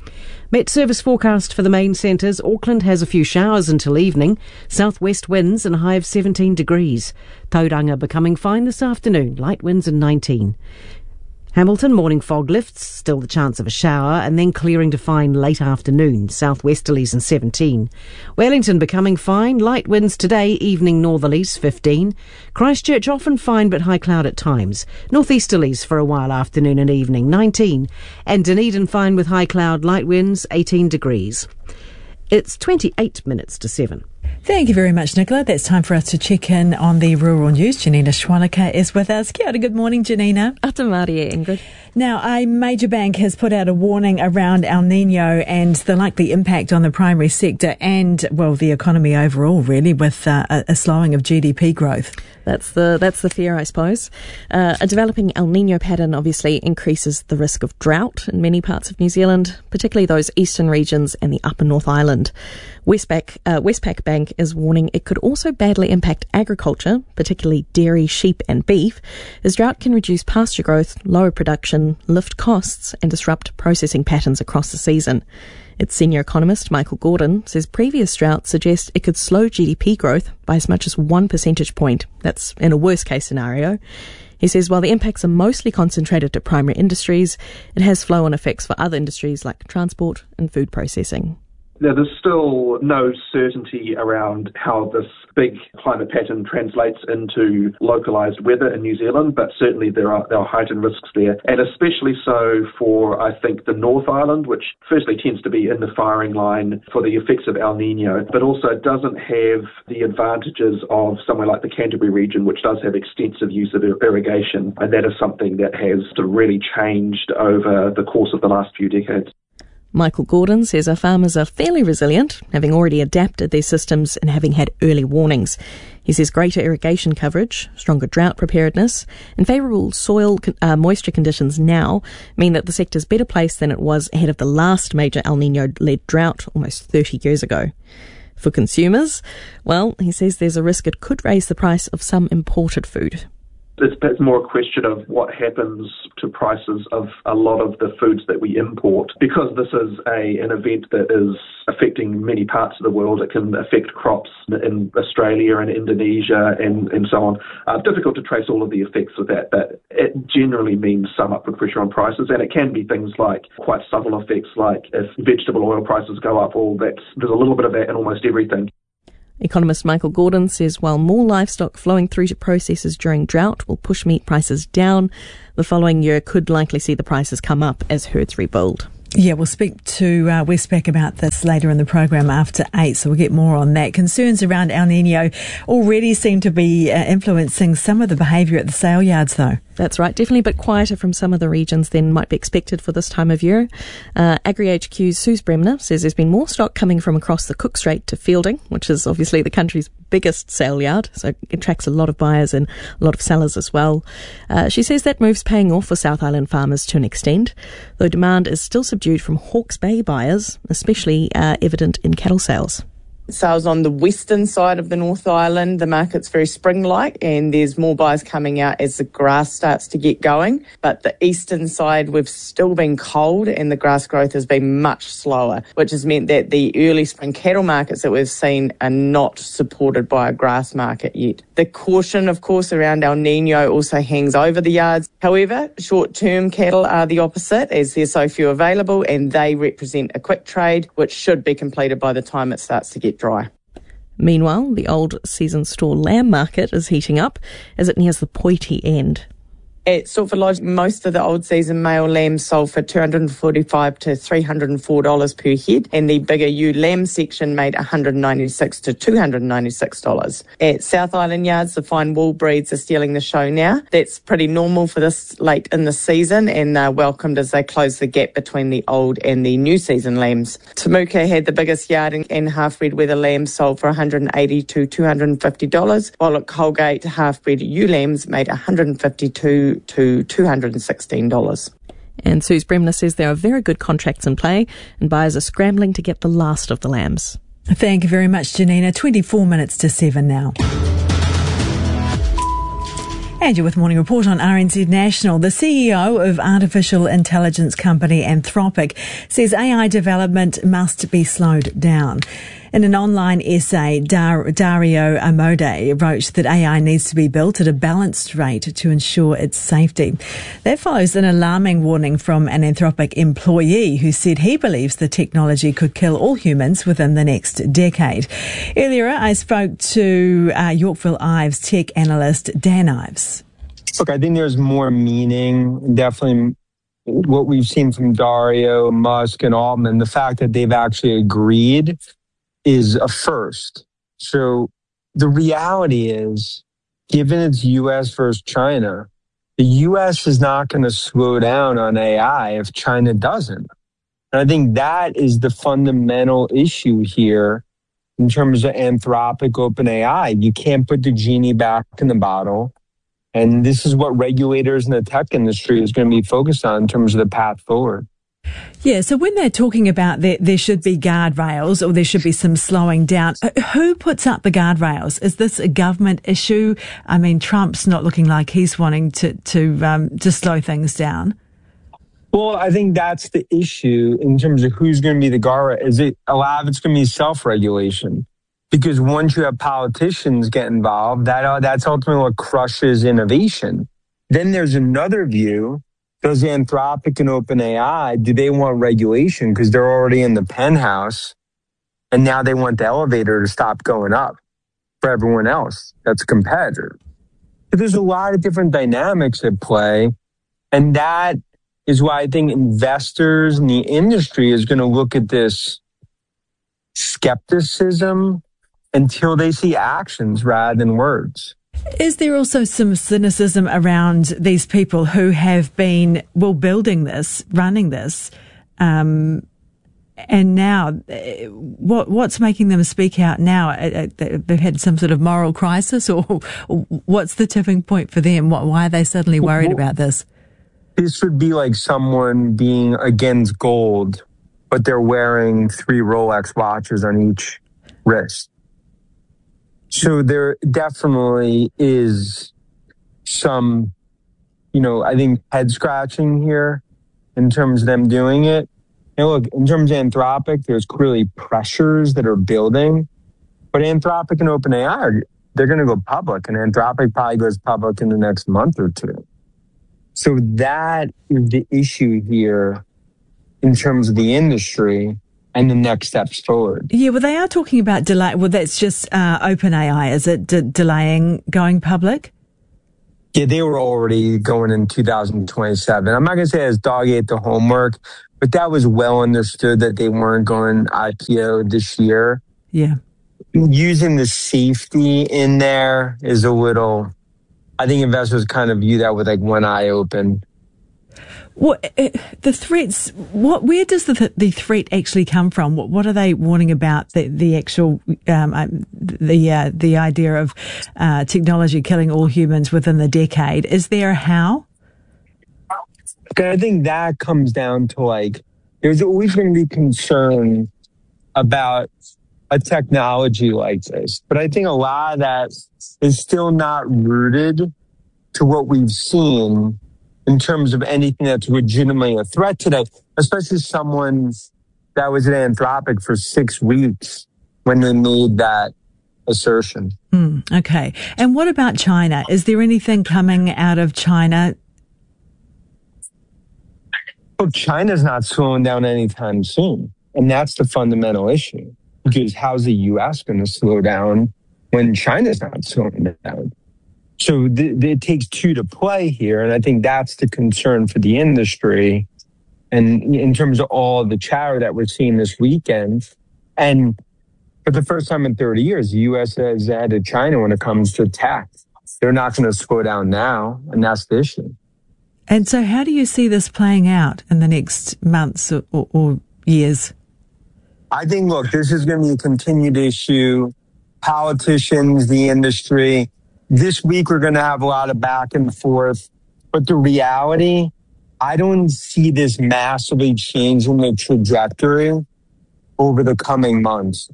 Met Service forecast for the main centres. Auckland has a few showers until evening. Southwest winds and a high of seventeen degrees. Tauranga becoming fine this afternoon. Light winds and nineteen. Hamilton, morning fog lifts, still the chance of a shower, and then clearing to fine late afternoon, southwesterlies and seventeen. Wellington becoming fine, light winds today, evening northerlies, fifteen. Christchurch often fine but high cloud at times. Northeasterlies for a while afternoon and evening, nineteen. And Dunedin fine with high cloud, light winds, eighteen degrees. It's twenty-eight minutes to seven. Thank you very much, Nicola. That's time for us to check in on the rural news. Janina Schwalika is with us. Kia ora, good morning, Janina. Ata Māori, Ingrid. Now, a major bank has put out a warning around El Niño and the likely impact on the primary sector and, well, the economy overall, really, with uh, a, a slowing of G D P growth. That's the that's the fear, I suppose. Uh, a developing El Niño pattern obviously increases the risk of drought in many parts of New Zealand, particularly those eastern regions and the upper North Island. Westpac, uh, Westpac Bank is warning it could also badly impact agriculture, particularly dairy, sheep and beef, as drought can reduce pasture growth, lower production, lift costs and disrupt processing patterns across the season. Its senior economist, Michael Gordon, says previous droughts suggest it could slow G D P growth by as much as one percentage point. That's in a worst-case scenario. He says while the impacts are mostly concentrated to primary industries, it has flow-on effects for other industries like transport and food processing. Now, there's still no certainty around how this big climate pattern translates into localised weather in New Zealand, but certainly there are, there are heightened risks there, and especially so for, I think, the North Island, which firstly tends to be in the firing line for the effects of El Niño, but also doesn't have the advantages of somewhere like the Canterbury region, which does have extensive use of irrigation, and that is something that has really changed over the course of the last few decades. Michael Gordon says our farmers are fairly resilient, having already adapted their systems and having had early warnings. He says greater irrigation coverage, stronger drought preparedness and favourable soil uh, moisture conditions now mean that the sector's better placed than it was ahead of the last major El Niño-led drought almost thirty years ago. For consumers, well, he says there's a risk it could raise the price of some imported food. It's, it's more a question of what happens to prices of a lot of the foods that we import. Because this is a an event that is affecting many parts of the world, it can affect crops in Australia and Indonesia and, and so on. Uh, difficult to trace all of the effects of that, but it generally means some upward pressure on prices, and it can be things like quite subtle effects, like if vegetable oil prices go up, all that's, there's a little bit of that in almost everything. Economist Michael Gordon says while more livestock flowing through to processors during drought will push meat prices down, the following year could likely see the prices come up as herds rebuild. Yeah, we'll speak to uh, Westpac about this later in the program after eight, so we'll get more on that. Concerns around El Nino already seem to be uh, influencing some of the behaviour at the sale yards, though. That's right, definitely a bit quieter from some of the regions than might be expected for this time of year. Uh, AgriHQ's Suze Bremner says there's been more stock coming from across the Cook Strait to Fielding, which is obviously the country's biggest sale yard, so it attracts a lot of buyers and a lot of sellers as well. Uh, she says that move's paying off for South Island farmers to an extent, though demand is still subdued from Hawke's Bay buyers, especially uh, evident in cattle sales. Sales on the western side of the North Island, the market's very spring-like and there's more buyers coming out as the grass starts to get going. But the eastern side, we've still been cold and the grass growth has been much slower, which has meant that the early spring cattle markets that we've seen are not supported by a grass market yet. The caution, of course, around El Nino also hangs over the yards. However, short-term cattle are the opposite as there's so few available and they represent a quick trade, which should be completed by the time it starts to get dry. Meanwhile, the old season store lamb market is heating up as it nears the pointy end. At Stortford Lodge, most of the old season male lambs sold for two hundred forty-five to three hundred four dollars per head, and the bigger ewe lamb section made one hundred ninety-six to two hundred ninety-six dollars. At South Island yards, the fine wool breeds are stealing the show now. That's pretty normal for this late in the season, and they're welcomed as they close the gap between the old and the new season lambs. Temuka had the biggest yard, and half-bred wether lambs sold for one hundred eighty to two hundred fifty dollars, while at Colgate, half-bred ewe lambs made one hundred fifty-two to two hundred sixteen dollars. And Suze Bremner says there are very good contracts in play and buyers are scrambling to get the last of the lambs. Thank you very much, Janina. twenty-four minutes to seven now. And you're with Morning Report on R N Z National. The C E O of artificial intelligence company Anthropic says A I development must be slowed down. In an online essay, Dar- Dario Amodei wrote that A I needs to be built at a balanced rate to ensure its safety. That follows an alarming warning from an Anthropic employee who said he believes the technology could kill all humans within the next decade. Earlier, I spoke to uh, Yorkville Ives tech analyst Dan Ives. Look, I think there's more meaning, definitely what we've seen from Dario, Musk, and Altman, the fact that they've actually agreed is a first. So the reality is, given it's U S versus China, the U S is not going to slow down on A I if China doesn't. And I think that is the fundamental issue here in terms of Anthropic OpenAI. You can't put the genie back in the bottle. And this is what regulators in the tech industry is going to be focused on in terms of the path forward. Yeah, so when they're talking about that there should be guardrails or there should be some slowing down, who puts up the guardrails? Is this a government issue? I mean, Trump's not looking like he's wanting to to um, to slow things down. Well, I think that's the issue in terms of who's going to be the guard. Is it a lot of it's going to be self-regulation? Because once you have politicians get involved, that uh, that's ultimately what crushes innovation. Then there's another view. Does Anthropic and OpenAI, do they want regulation because they're already in the penthouse and now they want the elevator to stop going up for everyone else that's a competitor? But there's a lot of different dynamics at play, and that is why I think investors in the industry is going to look at this skepticism until they see actions rather than words. Is there also some cynicism around these people who have been, well, building this, running this, um, and now what what's making them speak out now? They've had some sort of moral crisis, or what's the tipping point for them? Why are they suddenly worried well, about this? This would be like someone being against gold, but they're wearing three Rolex watches on each risk. So there definitely is some, you know, I think head scratching here in terms of them doing it. And look, in terms of Anthropic, there's clearly pressures that are building, but Anthropic and OpenAI, are, they're going to go public, and Anthropic probably goes public in the next month or two. So that is the issue here in terms of the industry and the next steps forward. Yeah, well, they are talking about delay. Well, that's just uh, OpenAI. Is it de- delaying going public? Yeah, they were already going in two thousand twenty-seven. I'm not going to say it's dog ate the homework, but that was well understood that they weren't going I P O this year. Yeah. Using the safety in there is a little, I think investors kind of view that with like one eye open. What uh, the threats? What? Where does the the threat actually come from? What What are they warning about? The the actual um, the uh, the idea of uh, technology killing all humans within the decade. Is there a how? I think that comes down to like there's always going to be concern about a technology like this, but I think a lot of that is still not rooted to what we've seen in terms of anything that's legitimately a threat today, especially someone that was at Anthropic for six weeks when they made that assertion. Mm, okay. And what about China? Is there anything coming out of China? Well, China's not slowing down anytime soon. And that's the fundamental issue. Because how's the U S going to slow down when China's not slowing down? So th- th- it takes two to play here. And I think that's the concern for the industry. And in terms of all the chatter that we're seeing this weekend, and for the first time in thirty years, the U S is ahead of China when it comes to tech. They're not going to slow down now. And that's the issue. And so how do you see this playing out in the next months or, or, or years? I think, look, this is going to be a continued issue. Politicians, the industry. This week, we're going to have a lot of back and forth. But the reality, I don't see this massively changing the trajectory over the coming months.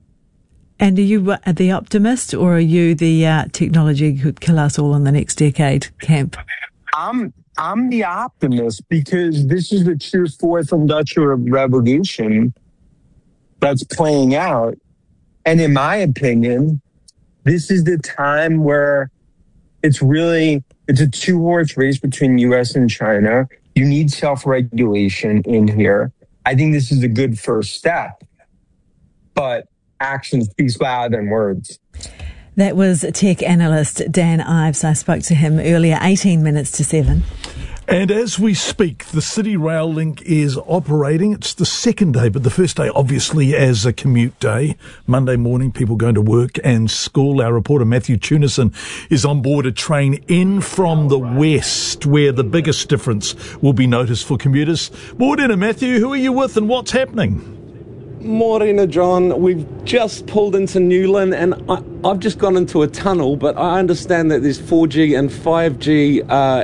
And are you the optimist, or are you the uh, technology could kill us all in the next decade camp? I'm I'm the optimist because this is the true fourth industrial revolution that's playing out. And in my opinion, this is the time where it's really, it's a two-horse race between U S and China. You need self-regulation in here. I think this is a good first step, but action speaks louder than words. That was tech analyst Dan Ives. I spoke to him earlier, eighteen minutes to seven. And as we speak, the City Rail Link is operating. It's the second day, but the first day, obviously, as a commute day. Monday morning, people going to work and school. Our reporter, Matthew Tunison, is on board a train in from the west, where the biggest difference will be noticed for commuters. Morena, Matthew, who are you with and what's happening? Morena, John. We've just pulled into Newland, and I, I've just gone into a tunnel, but I understand that there's four G and five G uh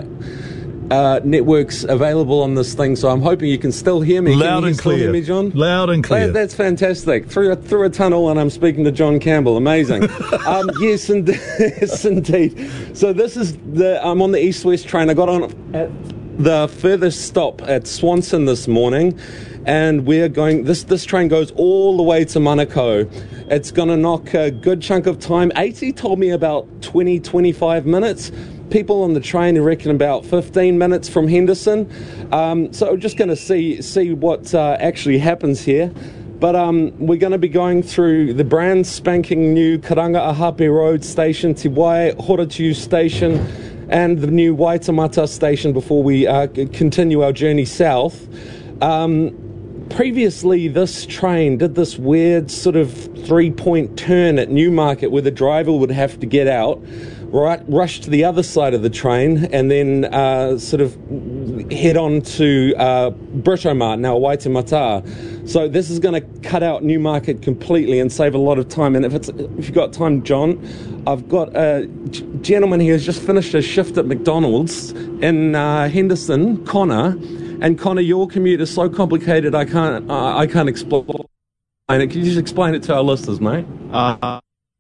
Uh, networks available on this thing, so I'm hoping you can still hear me. Loud can you and still clear. Hear me, John? Loud and clear. That, that's fantastic. Through a, through a tunnel, and I'm speaking to John Campbell. Amazing. um, yes, and, yes, indeed. So this is the. I'm on the east-west train. I got on at the furthest stop at Swanson this morning, and we're going. This this train goes all the way to Manukau. It's going to knock a good chunk of time. eighty told me about twenty, twenty-five minutes. People on the train reckon about fifteen minutes from Henderson. Um, so we're just going to see see what uh, actually happens here. But um, we're going to be going through the brand spanking new Karanga Ahape Road station, Te Wai Horatiu station, and the new Waitemata station before we uh, continue our journey south. Um, previously, this train did this weird sort of three-point turn at Newmarket where the driver would have to get out, right, rush to the other side of the train, and then uh, sort of head on to uh, Britomart, now Waitemata. So this is going to cut out Newmarket completely and save a lot of time. And if it's if you've got time, John, I've got a g- gentleman here who's just finished a shift at McDonald's in uh, Henderson, Connor. And Connor, your commute is so complicated, I can't uh, I can't explore. Can you just explain it to our listeners, mate? Uh,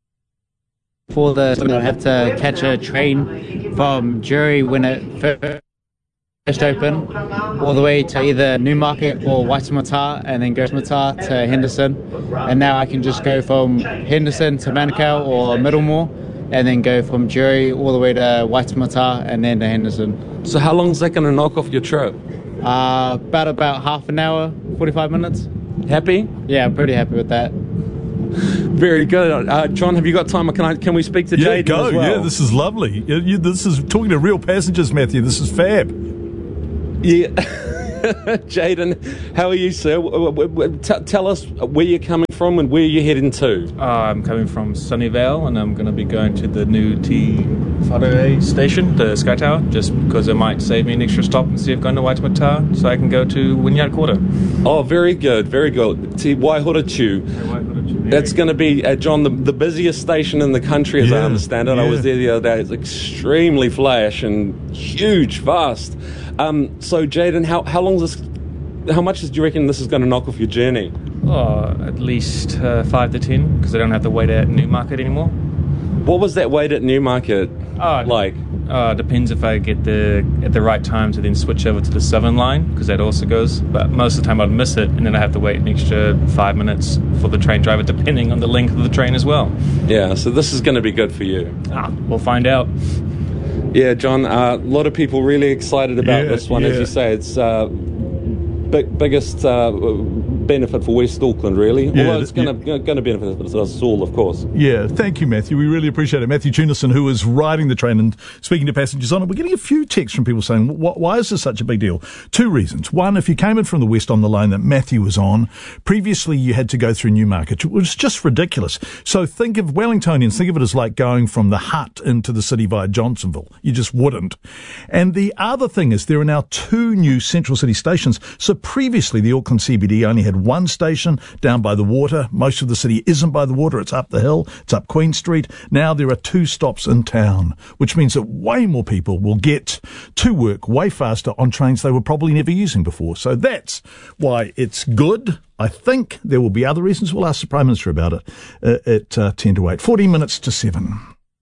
for the, you know, have to catch a train from Jury when it first opened, all the way to either Newmarket or Waitemata, and then go to Mata to Henderson. And now I can just go from Henderson to Manukau or Middlemore, and then go from Jury all the way to Waitemata and then to Henderson. So how long is that going to knock off your trip? Uh, about about half an hour, forty-five minutes. Happy? Yeah, I'm pretty happy with that. Very good. Uh, John, have you got time? Can I? Can we speak to yeah, Jaden go. as well? Yeah, this is lovely. You, you, this is talking to real passengers, Matthew. This is fab. Yeah. Jaden, how are you, sir? T- tell us where you're coming from and where you're heading to. Uh, I'm coming from Sunnyvale, and I'm going to be going to the new Te Whare station, the Sky Tower, just because it might save me an extra stop instead of going to Waitemata, so I can go to Wynyard Quarter. Oh, very good, very good. Te Waihoratiu. That's going to be, uh, John, the, the busiest station in the country, as yeah, I understand it. Yeah. I was there the other day. It's extremely flash and huge, vast. Um, so, Jaden, how how long is this? How much do you reckon this is going to knock off your journey? Oh, at least uh, five to ten, because I don't have to wait at Newmarket anymore. What was that wait at Newmarket uh, like? Uh, depends if I get the at the right time to then switch over to the Southern Line, because that also goes. But most of the time I'd miss it, and then I have to wait an extra five minutes for the train driver, depending on the length of the train as well. Yeah, so this is going to be good for you. Ah, we'll find out. Yeah, John, uh, a lot of people really excited about yeah, this one. yeah. As you say, it's uh, big, biggest uh, benefit for West Auckland, really. Yeah, Although it's going to yeah. going to benefit us all, of course. Yeah, thank you, Matthew. We really appreciate it. Matthew Tunison, who is riding the train and speaking to passengers on it. We're getting a few texts from people saying, why is this such a big deal? Two reasons. One, if you came in from the west on the line that Matthew was on, previously you had to go through Newmarket, which was just ridiculous. So think of Wellingtonians, think of it as like going from the Hutt into the city via Johnsonville. You just wouldn't. And the other thing is there are now two new Central City stations. So previously the Auckland C B D only had one station down by the water. Most of the city isn't by the water. It's up the hill. It's up Queen Street. Now there are two stops in town, which means that way more people will get to work way faster on trains they were probably never using before. So that's why it's good. I think there will be other reasons. We'll ask the Prime Minister about it uh, at uh, ten to eight. fourteen minutes to seven.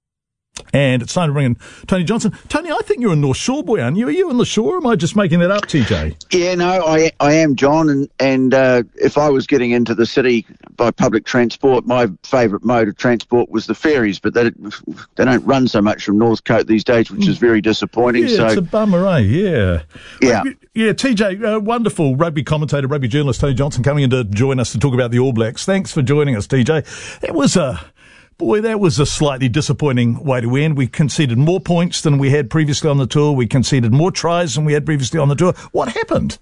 And it's time to bring in Tony Johnson. Tony, I think you're a North Shore boy, aren't you? Are you in the Shore, or am I just making that up, T J? Yeah, no, I I am, John. And, and uh, if I was getting into the city by public transport, my favourite mode of transport was the ferries, but they, they don't run so much from Northcote these days, which is very disappointing. Yeah, so, it's a bummer, eh? Yeah. Yeah. Rugby, yeah, T J, uh, wonderful rugby commentator, rugby journalist Tony Johnson coming in to join us to talk about the All Blacks. Thanks for joining us, T J. It was a... Boy, that was a slightly disappointing way to end. We conceded more points than we had previously on the tour. We conceded more tries than we had previously on the tour. What happened?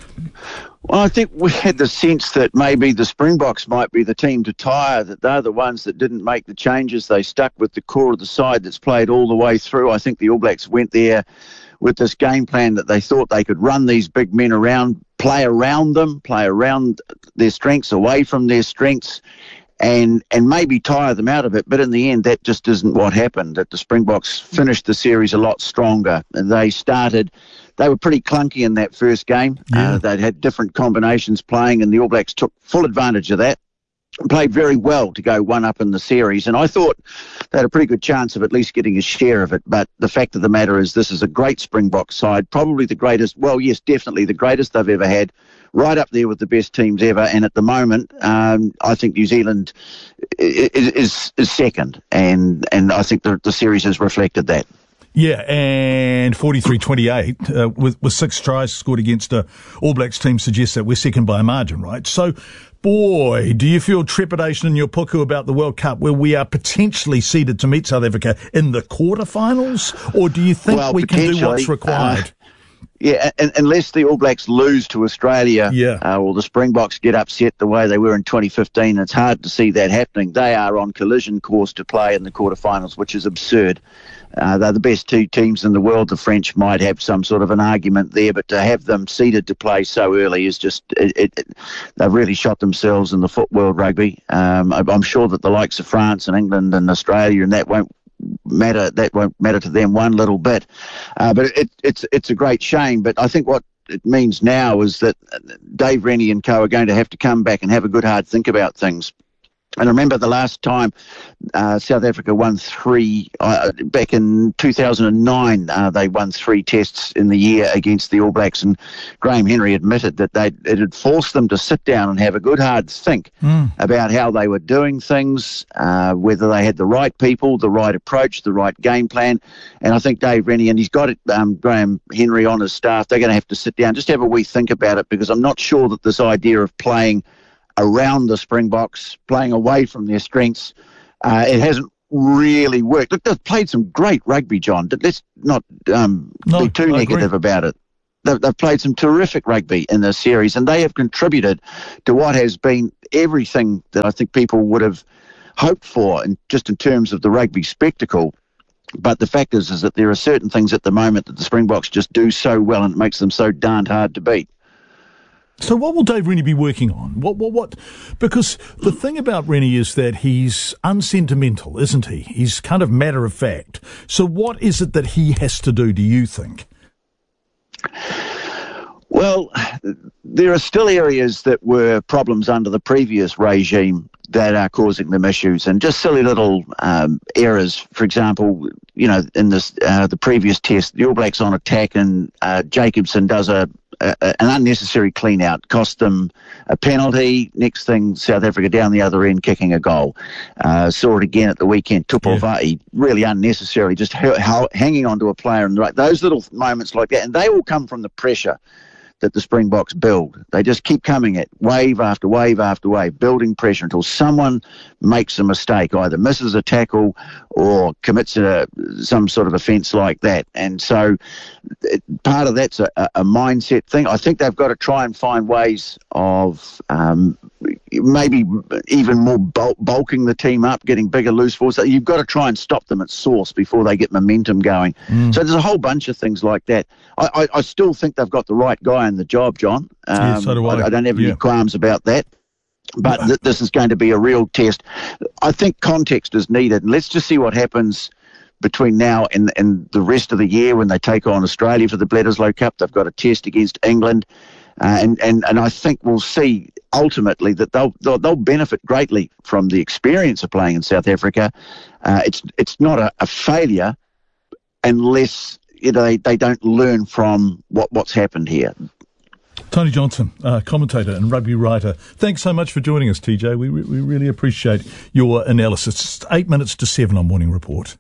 Well, I think we had the sense that maybe the Springboks might be the team to tire, that they're the ones that didn't make the changes. They stuck with the core of the side that's played all the way through. I think the All Blacks went there with this game plan that they thought they could run these big men around, play around them, play around their strengths, away from their strengths, and and maybe tire them out of it. But in the end, that just isn't what happened. That the Springboks finished the series a lot stronger. And they started, they were pretty clunky in that first game. Yeah. Uh, they'd had different combinations playing, and the All Blacks took full advantage of that. Played very well to go one up in the series, and I thought they had a pretty good chance of at least getting a share of it. But the fact of the matter is, this is a great Springbok side, probably the greatest, well, yes, definitely the greatest they've ever had, right up there with the best teams ever. And at the moment, um, I think New Zealand is, is, is second, and, and I think the, the series has reflected that. Yeah, and forty-three twenty-eight uh, with, with six tries scored against a All Blacks team suggests that we're second by a margin, right? So, boy, do you feel trepidation in your puku about the World Cup, where we are potentially seeded to meet South Africa in the quarterfinals? Or do you think well, we can do what's required? Uh, yeah, and, unless the All Blacks lose to Australia, yeah. uh, or the Springboks get upset the way they were in twenty fifteen, it's hard to see that happening. They are on collision course to play in the quarterfinals, which is absurd. Uh, they're the best two teams in the world. The French might have some sort of an argument there, but to have them seeded to play so early is just, it, it, it, they've really shot themselves in the foot, world rugby. Um, I'm sure that the likes of France and England and Australia and that won't matter, that won't matter to them one little bit. Uh, but it, it's, it's a great shame. But I think what it means now is that Dave Rennie and co are going to have to come back and have a good hard think about things. And I remember the last time uh, South Africa won three, uh, back in two thousand nine, uh, they won three tests in the year against the All Blacks, and Graham Henry admitted that they it had forced them to sit down and have a good hard think mm. about how they were doing things, uh, whether they had the right people, the right approach, the right game plan. And I think Dave Rennie, and he's got it, um, Graham Henry on his staff, they're going to have to sit down, just have a wee think about it, because I'm not sure that this idea of playing around the Springboks, playing away from their strengths, uh, it hasn't really worked. Look, they've played some great rugby, John. Let's not um, no, be too I negative agree. about it. They've, they've played some terrific rugby in this series, and they have contributed to what has been everything that I think people would have hoped for, in, just in terms of the rugby spectacle. But the fact is, is that there are certain things at the moment that the Springboks just do so well, and it makes them so darned hard to beat. So what will Dave Rennie be working on? What, what, what? Because the thing about Rennie is that he's unsentimental, isn't he? He's kind of matter of fact. So what is it that he has to do, do you think? Well, there are still areas that were problems under the previous regime that are causing them issues, and just silly little um, errors. For example, you know, in this uh, the previous test, the All Blacks on attack, and uh, Jacobson does a, a an unnecessary clean out, cost them a penalty. Next thing, South Africa down the other end kicking a goal. Uh, saw it again at the weekend. Tupavai, yeah. really unnecessarily, just ha- ha- hanging onto a player in the right. Those little moments like that, and they all come from the pressure that the Springboks build. They just keep coming at wave after wave after wave, building pressure until someone makes a mistake, either misses a tackle or commits a, some sort of offence like that. And so it, part of that's a, a mindset thing. I think they've got to try and find ways of um, maybe even more bul- bulking the team up, getting bigger loose forwards. So you've got to try and stop them at source before they get momentum going. Mm. So there's a whole bunch of things like that. I, I, I still think they've got the right guy in the job, John. Um, yeah, so do I. I, I don't have yeah. any qualms about that. But th- this is going to be a real test. I think context is needed. And let's just see what happens between now and, and the rest of the year when they take on Australia for the Bledisloe Cup. They've got a test against England. Uh, and, and, and I think we'll see ultimately that they'll, they'll, they'll benefit greatly from the experience of playing in South Africa. Uh, it's it's not a, a failure unless you know, they, they don't learn from what, what's happened here. Tony Johnson, uh, commentator and rugby writer. Thanks so much for joining us, T J. We, re- we really appreciate your analysis. It's eight minutes to seven on Morning Report.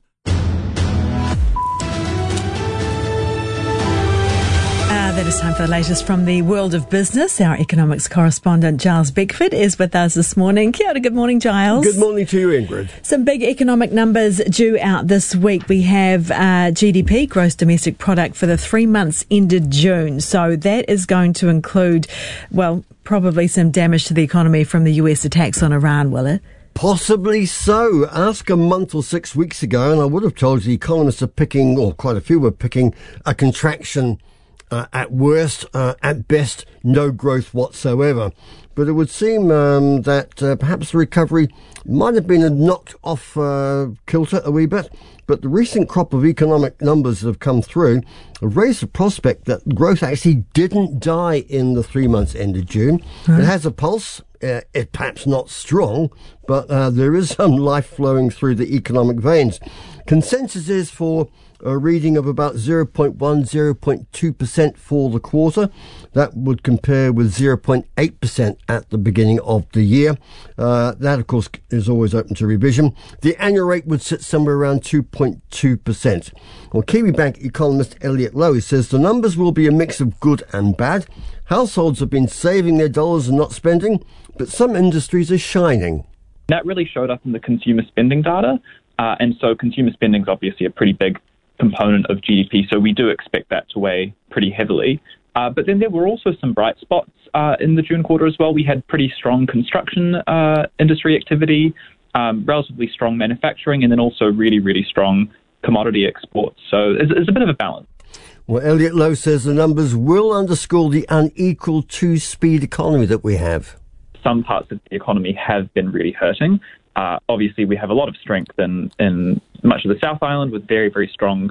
That is time for the latest from the world of business. Our economics correspondent, Giles Beckford, is with us this morning. Kia ora, good morning, Giles. Good morning to you, Ingrid. Some big economic numbers due out this week. We have uh, G D P, gross domestic product, for the three months ended June. So that is going to include, well, probably some damage to the economy from the U S attacks on Iran, will it? Possibly so. Ask a month or six weeks ago, and I would have told you the economists are picking, or quite a few were picking, a contraction Uh, at worst, uh, at best, no growth whatsoever. But it would seem um, that uh, perhaps the recovery might have been knocked off uh, kilter a wee bit. But the recent crop of economic numbers that have come through have raised the prospect that growth actually didn't die in the three months ended June. Right. It has a pulse. Uh, it perhaps not strong, but uh, there is some life flowing through the economic veins. Consensus is for a reading of about zero point one, zero point two percent for the quarter. That would compare with zero point eight percent at the beginning of the year. Uh, that, of course, is always open to revision. The annual rate would sit somewhere around two point two percent. Well, Kiwibank economist Elliot Lowe says the numbers will be a mix of good and bad. Households have been saving their dollars and not spending, but some industries are shining. That really showed up in the consumer spending data. Uh, and so consumer spending is obviously a pretty big component of G D P, so we do expect that to weigh pretty heavily. Uh, but then there were also some bright spots uh, in the June quarter as well. We had pretty strong construction uh, industry activity, um, relatively strong manufacturing, and then also really, really strong commodity exports. So it's, it's a bit of a balance. Well, Elliot Lowe says the numbers will underscore the unequal two-speed economy that we have. Some parts of the economy have been really hurting. Uh, obviously, we have a lot of strength in, in much of the South Island with very, very strong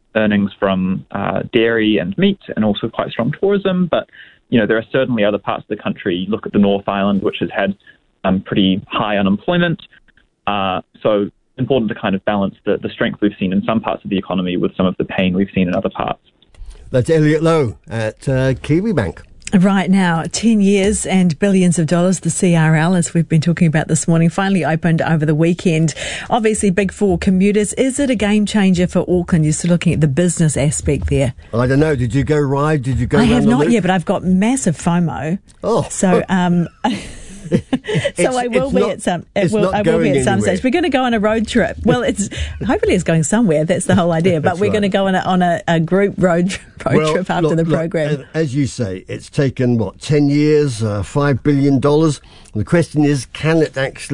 earnings from uh, dairy and meat, and also quite strong tourism. But, you know, there are certainly other parts of the country. Look at the North Island, which has had um, pretty high unemployment. Uh, so important to kind of balance the, the strength we've seen in some parts of the economy with some of the pain we've seen in other parts. That's Elliot Lowe at uh, Kiwibank. Right now, ten years and billions of dollars, the C R L, as we've been talking about this morning, finally opened over the weekend. Obviously big for commuters. Is it a game changer for Auckland? You're still looking at the business aspect there. I don't know. Did you go ride? Did you go I have not loop? yet, but I've got massive FOMO. Oh. So, um... so I will be not, at some. It will, I will be at some anywhere. stage. We're going to go on a road trip. Well, it's hopefully it's going somewhere. That's the whole idea. But we're right. going to go on a on a, a group road road well, trip after look, the look, program. as you say, it's taken what ten years, uh, five billion dollars. The question is, can it actually